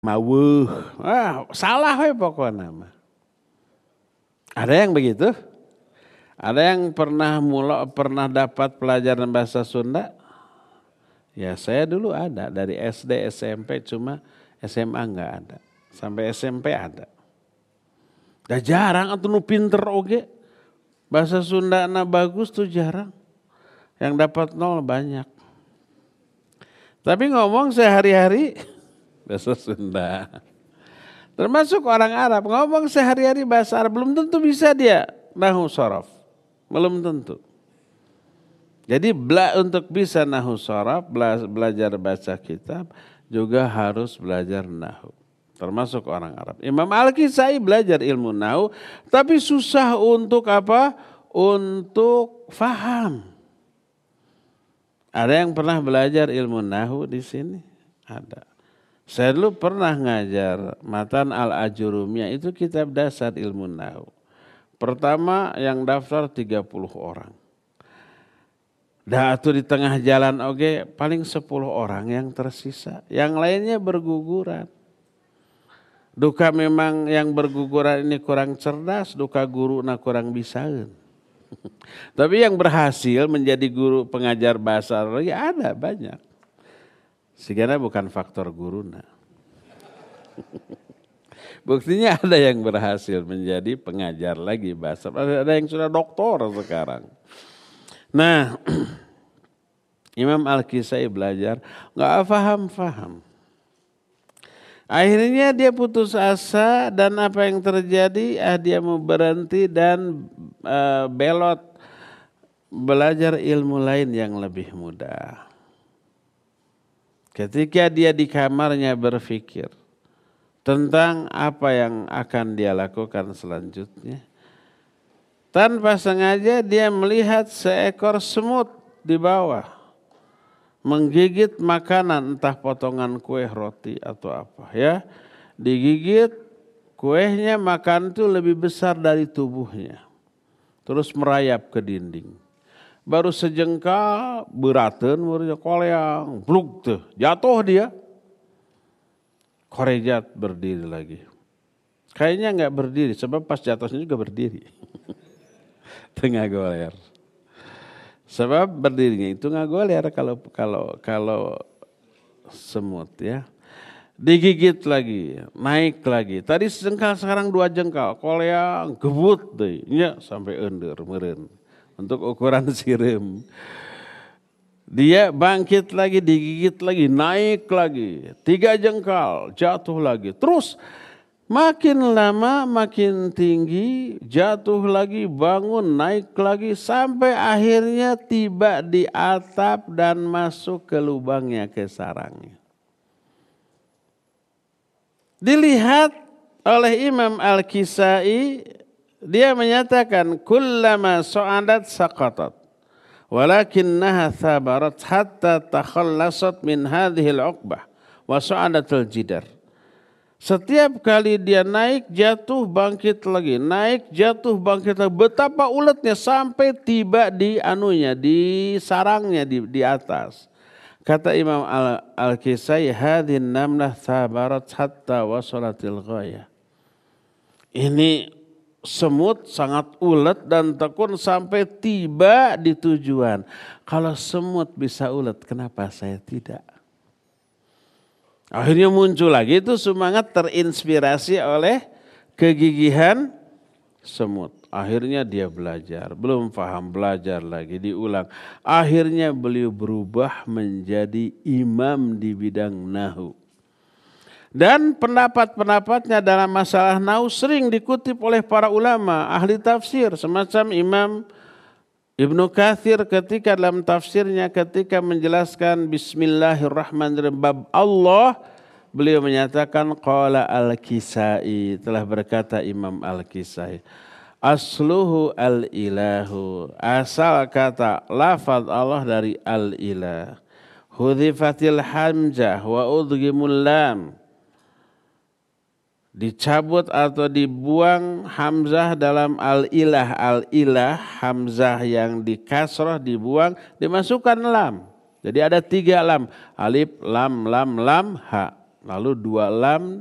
Mawuh. Salah we pokoknya mah. Ada yang begitu? Ada yang pernah dapat pelajaran bahasa Sunda? Ya saya dulu ada dari SD SMP, cuma SMA enggak ada. Sampai SMP ada. Dah jarang atuh nu pinter oge. Bahasa Sunda na bagus tuh jarang. Yang dapat 0 banyak. Tapi ngomong sehari-hari bahasa Sunda. Termasuk orang Arab ngomong sehari-hari bahasa Arab belum tentu bisa dia nahwu shorof. Belum tentu. Jadi untuk bisa nahwu shorof, belajar baca kitab juga harus belajar nahwu. Termasuk orang Arab. Imam Al-Kisai belajar ilmu nahwu tapi susah untuk apa? Untuk faham. Ada yang pernah belajar ilmu nahwu di sini? Ada. Saya dulu pernah ngajar Matan Al-Ajurumiyah, itu kitab dasar ilmu nahwu. Pertama yang daftar 30 orang. Dah atuh di tengah jalan oge paling 10 orang yang tersisa. Yang lainnya berguguran. Duka memang yang berguguran ini kurang cerdas, duka guru na kurang bisaeun. Tapi yang berhasil menjadi guru pengajar bahasa Arab ya ada banyak. Sigana bukan faktor guruna. Buktinya ada yang berhasil menjadi pengajar lagi bahasa. Ada yang sudah doktor sekarang. Nah, Imam Al-Kisai belajar nggak paham. Akhirnya dia putus asa dan apa yang terjadi? Dia mau berhenti dan belot belajar ilmu lain yang lebih mudah. Ketika dia di kamarnya berpikir tentang apa yang akan dia lakukan selanjutnya. Tanpa sengaja dia melihat seekor semut di bawah. Menggigit makanan entah potongan kue, roti atau apa ya. Digigit kuenya, makan itu lebih besar dari tubuhnya. Terus merayap ke dinding. Baru sejengkal beraten muridnya koleang, bluk tuh, jatuh dia. Korejat berdiri lagi. Kayaknya enggak berdiri sebab pas jatuhnya juga berdiri. Tengah goler. Sebab berdirinya itu ngagoler kalau semut ya. Digigit lagi, naik lagi. Tadi sejengkal sekarang 2 jengkal. Koleang gebut deh, nya sampai ender meureun. Untuk ukuran sireum. Dia bangkit lagi, digigit lagi, naik lagi. 3 jengkal, jatuh lagi. Terus makin lama makin tinggi, jatuh lagi, bangun, naik lagi. Sampai akhirnya tiba di atap dan masuk ke lubangnya, ke sarangnya. Dilihat oleh Imam Al-Kisai, dia menyatakan kullama su'adat saqatat walakinnaha thabarat hatta takhallasat min hadhil uqbah wa su'adatul jidar. Setiap kali dia naik jatuh bangkit lagi, naik jatuh bangkit lagi. Betapa uletnya sampai tiba di anunya, di sarangnya di atas. Kata Imam Al-Kisai, hadhin namlah thabarat hatta wasalatil ghayah. Ini semut sangat ulet dan tekun sampai tiba di tujuan. Kalau semut bisa ulet, kenapa saya tidak? Akhirnya muncul lagi itu semangat terinspirasi oleh kegigihan semut. Akhirnya dia belajar, belum paham, belajar lagi, diulang. Akhirnya beliau berubah menjadi imam di bidang nahwu. Dan pendapat-pendapatnya dalam masalah nahwu sering dikutip oleh para ulama, ahli tafsir. Semacam Imam Ibnu Katsir ketika dalam tafsirnya ketika menjelaskan Bismillahirrahmanirrahim bab Allah, beliau menyatakan qala Al-Kisai, telah berkata Imam Al-Kisai, asluhu al-ilahu, asal kata lafaz Allah dari al-ilah, hudhifatil hamzah wa udghimul lam, dicabut atau dibuang hamzah dalam al-ilah. Al-ilah hamzah yang dikasrah dibuang, dimasukkan lam. Jadi ada 3 lam. Alif, lam, ha. lalu dua lam